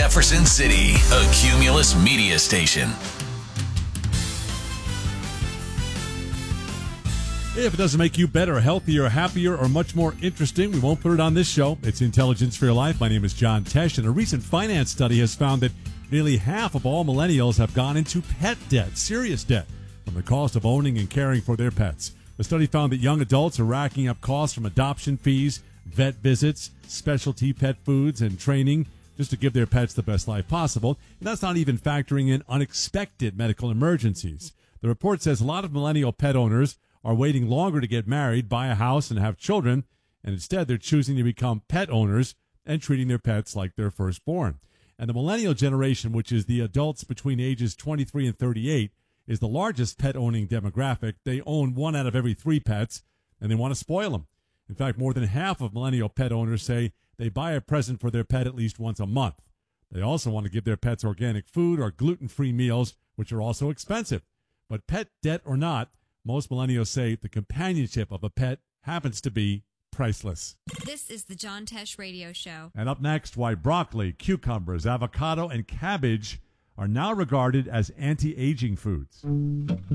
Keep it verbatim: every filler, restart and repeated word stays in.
Jefferson City, a Cumulus media station. If it doesn't make you better, healthier, happier, or much more interesting, we won't put it on this show. It's Intelligence for Your Life. My name is John Tesh, and a recent finance study has found that nearly half of all millennials have gone into pet debt, serious debt, from the cost of owning and caring for their pets. The study found that young adults are racking up costs from adoption fees, vet visits, specialty pet foods, and training just to give their pets the best life possible. And that's not even factoring in unexpected medical emergencies. The report says a lot of millennial pet owners are waiting longer to get married, buy a house, and have children, and instead they're choosing to become pet owners and treating their pets like their firstborn. And the millennial generation, which is the adults between ages twenty-three and thirty-eight, is the largest pet-owning demographic. They own one out of every three pets, and they want to spoil them. In fact, more than half of millennial pet owners say they buy a present for their pet at least once a month. They also want to give their pets organic food or gluten-free meals, which are also expensive. But pet debt or not, most millennials say the companionship of a pet happens to be priceless. This is the John Tesh Radio Show. And up next, why broccoli, cucumbers, avocado, and cabbage are now regarded as anti-aging foods.